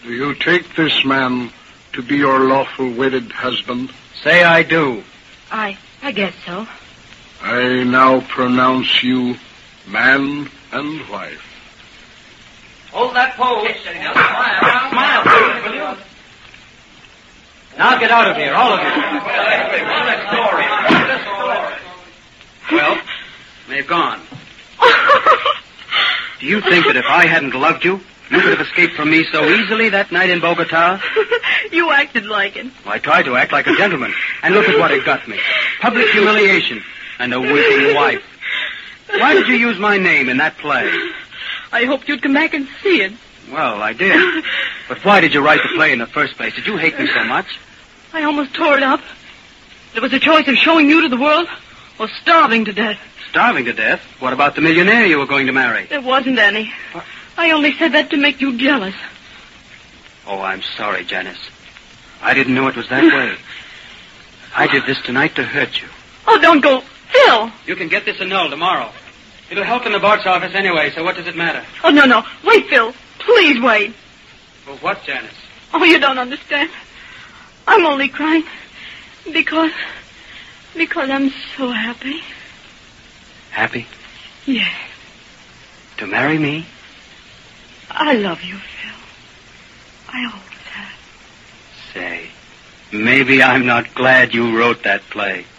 Do you take this man to be your lawful wedded husband? Say I do. I guess so. I now pronounce you man and wife. Hold that pose. Smile, please, will you? Now get out of here, all of you. Well, they've gone. Do you think that if I hadn't loved you, you could have escaped from me so easily that night in Bogota? You acted like it. Well, I tried to act like a gentleman, and look at what it got me. Public humiliation and a weeping wife. Why did you use my name in that play? I hoped you'd come back and see it. Well, I did. But why did you write the play in the first place? Did you hate me so much? I almost tore it up. There was a choice of showing you to the world or starving to death. Starving to death? What about the millionaire you were going to marry? There wasn't any. I only said that to make you jealous. Oh, I'm sorry, Janice. I didn't know it was that way. I did this tonight to hurt you. Oh, don't go. Phil! You can get this annulled tomorrow. It'll help in the box office anyway, so what does it matter? Oh, no. Wait, Phil. Please wait. For what, Janice? Oh, you don't understand. I'm only crying because I'm so happy. Happy? Yes. To marry me? I love you, Phil. I always have. Say, maybe I'm not glad you wrote that play.